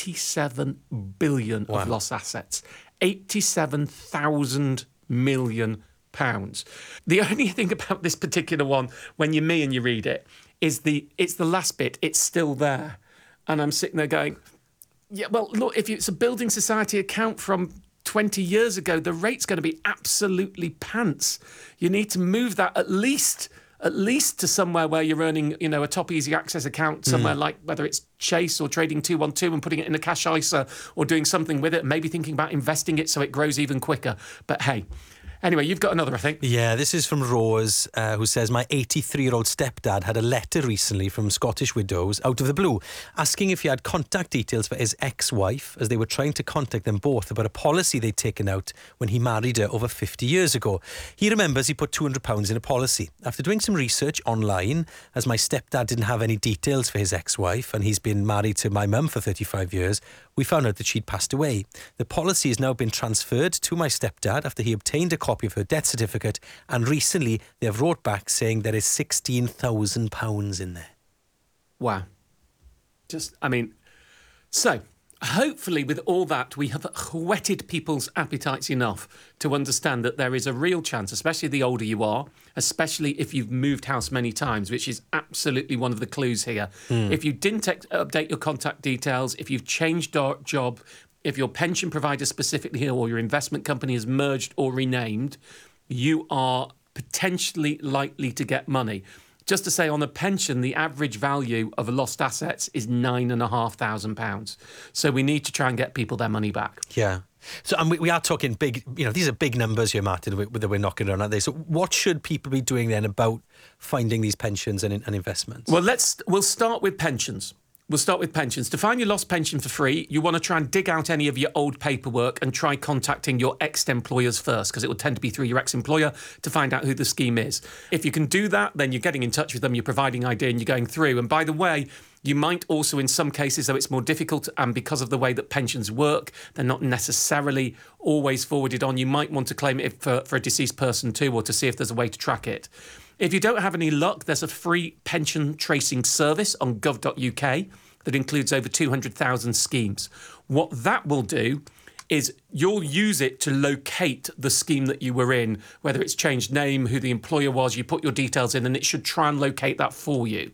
87 billion of lost assets. 87,000 million pounds. The only thing about this particular one, when you're me and you read it, is it's the last bit. It's still there. And I'm sitting there going, yeah, well, look, if it's a building society account from 20 years ago, the rate's going to be absolutely pants. You need to move that at least to somewhere where you're earning, a top easy access account, somewhere like whether it's Chase or Trading 212 and putting it in a cash ISA or doing something with it, maybe thinking about investing it so it grows even quicker. But hey, anyway, you've got another, I think. Yeah, this is from Rose, who says, my 83-year-old stepdad had a letter recently from Scottish Widows out of the blue, asking if he had contact details for his ex-wife, as they were trying to contact them both about a policy they'd taken out when he married her over 50 years ago. He remembers he put £200 in a policy. After doing some research online, as my stepdad didn't have any details for his ex-wife, and he's been married to my mum for 35 years, we found out that she'd passed away. The policy has now been transferred to my stepdad after he obtained a copy of her death certificate, and recently they have wrote back saying there is £16,000 in there. Wow. So hopefully with all that we have whetted people's appetites enough to understand that there is a real chance, especially the older you are, especially if you've moved house many times, which is absolutely one of the clues here. If you didn't update your contact details, if you've changed job, if your pension provider specifically or your investment company is merged or renamed, you are potentially likely to get money. Just to say, on a pension, the average value of lost assets is £9,500. So we need to try and get people their money back. Yeah. So, and we are talking big, these are big numbers here, Martin, that we're knocking around, aren't they? So what should people be doing then about finding these pensions and investments? Well, we'll start with pensions. To find your lost pension for free, you want to try and dig out any of your old paperwork and try contacting your ex-employers first, because it will tend to be through your ex-employer to find out who the scheme is. If you can do that, then you're getting in touch with them, you're providing ID and you're going through. And by the way, you might also, in some cases, though it's more difficult, and because of the way that pensions work, they're not necessarily always forwarded on. You might want to claim it for a deceased person too, or to see if there's a way to track it. If you don't have any luck, there's a free pension tracing service on gov.uk that includes over 200,000 schemes. What that will do is you'll use it to locate the scheme that you were in, whether it's changed name, who the employer was, you put your details in, and it should try and locate that for you.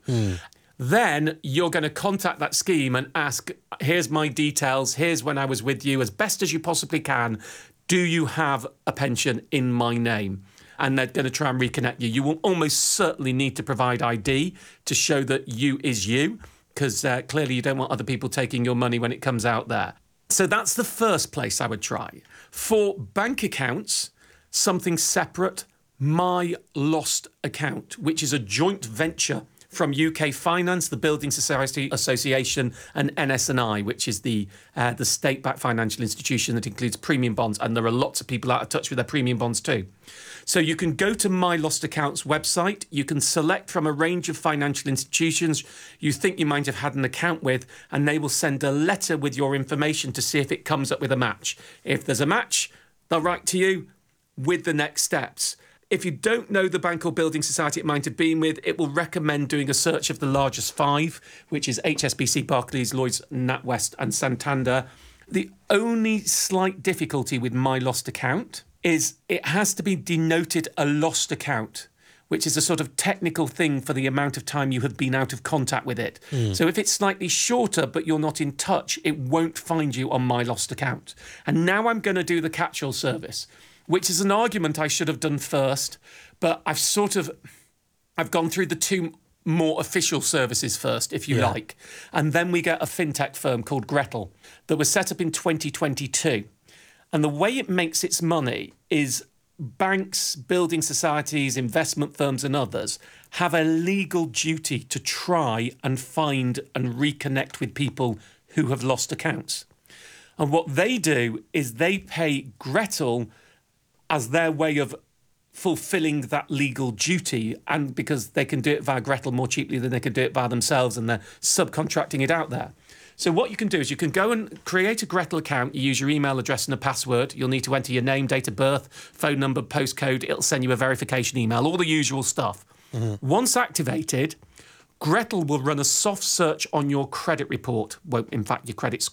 Then you're going to contact that scheme and ask, here's my details, here's when I was with you, as best as you possibly can. Do you have a pension in my name? And they're going to try and reconnect you. You will almost certainly need to provide ID to show that you is you, because clearly you don't want other people taking your money when it comes out there. So that's the first place I would try. For bank accounts, something separate, My Lost Account, which is a joint venture from UK Finance, the Building Society Association, and NS&I, which is the state-backed financial institution that includes premium bonds. And there are lots of people out of touch with their premium bonds too. So you can go to My Lost Account's website. You can select from a range of financial institutions you think you might have had an account with, and they will send a letter with your information to see if it comes up with a match. If there's a match, they'll write to you with the next steps. If you don't know the bank or building society it might have been with, it will recommend doing a search of the largest five, which is HSBC, Barclays, Lloyds, NatWest and Santander. The only slight difficulty with My Lost Account is it has to be denoted a lost account, which is a sort of technical thing for the amount of time you have been out of contact with it. So if it's slightly shorter but you're not in touch, it won't find you on My Lost Account. And now I'm going to do the catch-all service, which is an argument I should have done first, but I've gone through the two more official services first, if you like. And then we get a fintech firm called Gretel that was set up in 2022. And the way it makes its money is banks, building societies, investment firms and others have a legal duty to try and find and reconnect with people who have lost accounts. And what they do is they pay Gretel as their way of fulfilling that legal duty, and because they can do it via Gretel more cheaply than they could do it by themselves, and they're subcontracting it out there. So what you can do is you can go and create a Gretel account. You use your email address and a password. You'll need to enter your name, date of birth, phone number, postcode. It'll send you a verification email, all the usual stuff. Once activated, Gretel will run a soft search on your credit report. Well, in fact, your credit score.